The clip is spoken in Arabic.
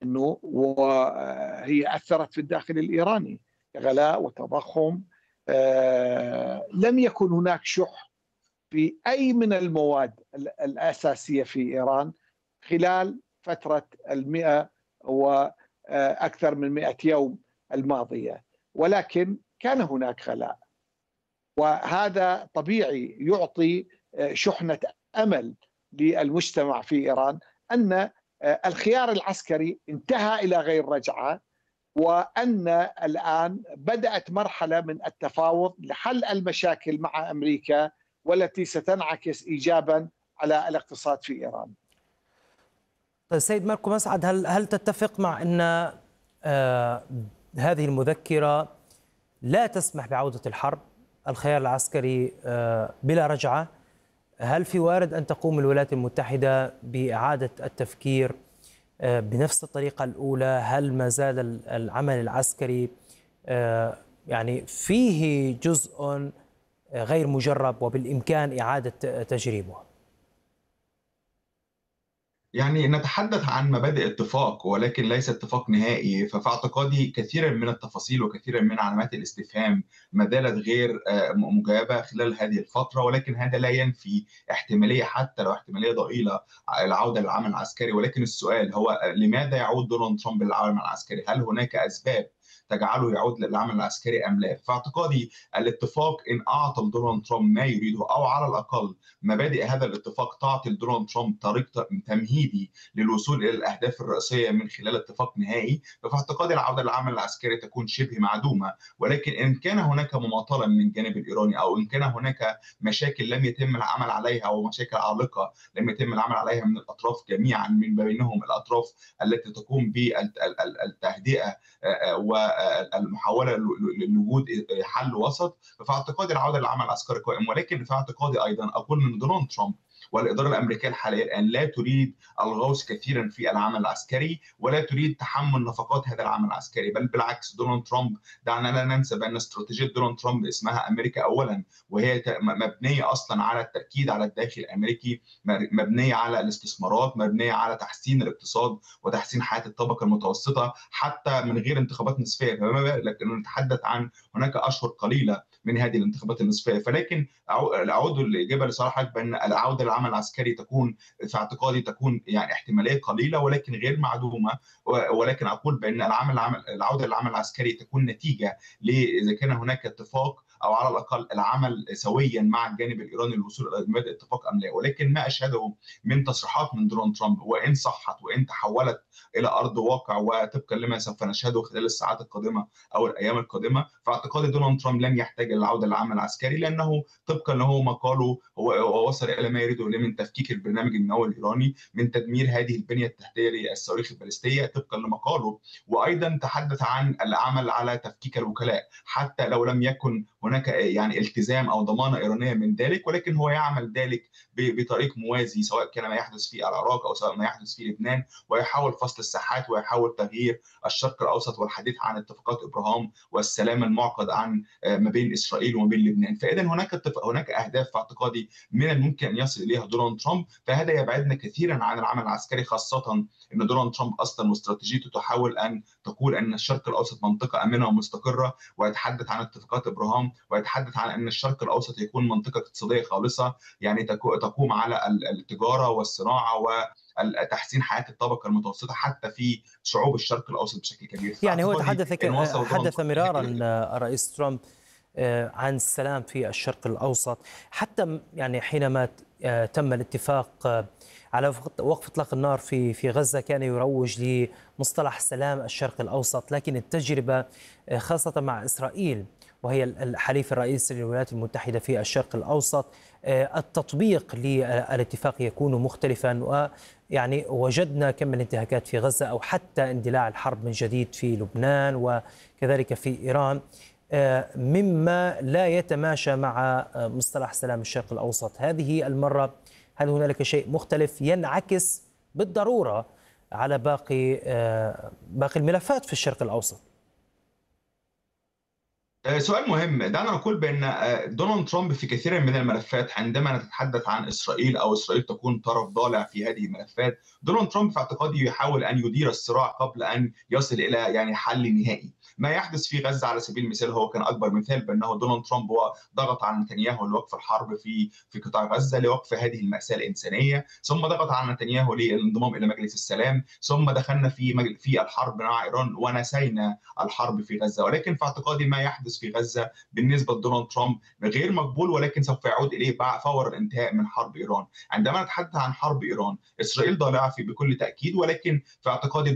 أنه وهي أثرت في الداخل الإيراني، غلاء وتضخم. لم يكن هناك شح في أي من المواد الأساسية في إيران خلال فترة 100 وأكثر من 100 يوم الماضية، ولكن كان هناك غلاء، وهذا طبيعي يعطي شحنة أمل للمجتمع في إيران أن الخيار العسكري انتهى إلى غير رجعة، وأن الآن بدأت مرحلة من التفاوض لحل المشاكل مع أمريكا، والتي ستنعكس إيجابا على الاقتصاد في إيران. طيب سيد ماركو مسعد، هل تتفق مع أن هذه المذكرة لا تسمح بعودة الحرب، الخيار العسكري بلا رجعة؟ هل في وارد أن تقوم الولايات المتحدة بإعادة التفكير بنفس الطريقة الأولى؟ هل ما زال العمل العسكري يعني فيه جزء غير مجرب وبالإمكان إعادة تجريبه؟ يعني نتحدث عن مبادئ اتفاق ولكن ليس اتفاق نهائي، ففي اعتقادي كثيرا من التفاصيل وكثيرا من علامات الاستفهام ما زالت غير مجابة خلال هذه الفترة، ولكن هذا لا ينفي احتمالية حتى لو احتمالية ضئيلة العودة للعمل العسكري. ولكن السؤال هو لماذا يعود دونالد ترامب للعمل العسكري؟ هل هناك أسباب تجعله يعود للعمل العسكري أم لا؟ في اعتقادي الاتفاق إن أعطى لدونالد ترامب ما يريده، أو على الأقل مبادئ هذا الاتفاق تعطي لدونالد ترامب طريق تمهيدي للوصول إلى الأهداف الرئيسية من خلال اتفاق نهائي، ففي اعتقادي العودة للعمل العسكري تكون شبه معدومة. ولكن إن كان هناك مماطلة من الجانب الإيراني، أو إن كان هناك مشاكل لم يتم العمل عليها أو مشاكل عالقة لم يتم العمل عليها من الأطراف جميعا، من بينهم الأطراف التي تقوم بالتهدئة والمحاولة لوجود حل وسط، ففي اعتقادي العودة للعمل العسكري قائم. ولكن في اعتقادي أيضا أقول أن دونالد ترامب والإدارة الأمريكية الحالية الآن لا تريد الغوص كثيرا في العمل العسكري، ولا تريد تحمل نفقات هذا العمل العسكري، بل بالعكس دونالد ترامب، دعنا لا ننسى بأن استراتيجية دونالد ترامب اسمها أمريكا أولا، وهي مبنية أصلا على التأكيد على الداخل الأمريكي، مبنية على الاستثمارات، مبنية على تحسين الاقتصاد وتحسين حياة الطبقة المتوسطة حتى من غير انتخابات نصفية، فما بالك أنه نتحدث عن هناك أشهر قليلة من هذه الانتخابات النصفية. فلكن أعود للإجابة لصالحك بأن العودة للعمل العسكري تكون في اعتقادي تكون يعني احتمالية قليلة ولكن غير معدومة. ولكن أقول بأن العودة للعمل العسكري تكون نتيجة إذا كان هناك اتفاق، أو على الأقل العمل سويا مع الجانب الإيراني للوصول إلى مبادئ اتفاق أم لا. ولكن ما أشهده من تصريحات من دونالد ترامب، وإن صحت وإن تحولت إلى أرض واقع وطبقا لما سوف نشهده خلال الساعات القادمة أو الأيام القادمة، فاعتقادي دونالد ترامب لن يحتاج للعودة للعمل العسكري، لأنه طبقا له ما قاله هو وصل إلى ما يريده من تفكيك البرنامج النووي الإيراني، من تدمير هذه البنية التحتية للصواريخ البالستية طبقا لما قاله. وأيضا تحدث عن العمل على تفكيك الوكلاء حتى لو لم يكن هناك يعني التزام أو ضمانة إيرانية من ذلك، ولكن هو يعمل ذلك بطريق موازي، سواء كان ما يحدث في العراق أو سواء ما يحدث في لبنان، ويحاول فصل الساحات ويحاول تغيير الشرق الأوسط والحديث عن اتفاقات إبراهام والسلام المعقد عن ما بين إسرائيل وما بين لبنان. فإذا هناك أهداف في اعتقادي من الممكن أن يصل إليها دونالد ترامب، فهذا يبعدنا كثيرا عن العمل العسكري، خاصة أن دونالد ترامب أصلا واستراتيجيته تحاول أن تقول أن الشرق الأوسط منطقة آمنة ومستقرة، ويتحدث عن اتفاقات إبراهام، ويتحدث عن أن الشرق الأوسط يكون منطقة اقتصادية خالصة، يعني تقوم على التجارة والصناعة وتحسين حياة الطبقة المتوسطة حتى في شعوب الشرق الأوسط بشكل كبير. يعني هو حدث مرارا الرئيس ترامب عن السلام في الشرق الأوسط، حتى يعني حينما تم الاتفاق على وقف إطلاق النار في غزة كان يروج لمصطلح سلام الشرق الأوسط، لكن التجربة خاصة مع إسرائيل وهي الحليف الرئيسي للولايات المتحدة في الشرق الأوسط، التطبيق للاتفاق يكون مختلفا، ويعني وجدنا كم من الانتهاكات في غزة أو حتى اندلاع الحرب من جديد في لبنان وكذلك في إيران، مما لا يتماشى مع مصطلح سلام الشرق الأوسط. هذه المرة هل هنالك شيء مختلف ينعكس بالضرورة على باقي الملفات في الشرق الأوسط؟ سؤال مهم. دعنا نقول بأن دونالد ترامب في كثير من الملفات عندما نتحدث عن إسرائيل أو إسرائيل تكون طرف ضالع في هذه الملفات، دونالد ترامب في اعتقادي يحاول أن يدير الصراع قبل أن يصل إلى حل نهائي. ما يحدث في غزة على سبيل المثال هو كان أكبر مثال بأنه دونالد ترامب هو ضغط على نتنياهو لوقف الحرب في قطاع غزة، لوقف هذه المأساة الإنسانية، ثم ضغط على نتنياهو للانضمام إلى مجلس السلام، ثم دخلنا في الحرب مع إيران ونسينا الحرب في غزة. ولكن في اعتقادي ما يحدث في غزة بالنسبة لدونالد ترامب غير مقبول، ولكن سوف يعود إليه فور الانتهاء من حرب إيران. عندما نتحدث عن حرب إيران، إسرائيل ضالعة بكل تأكيد، ولكن في اعتقادي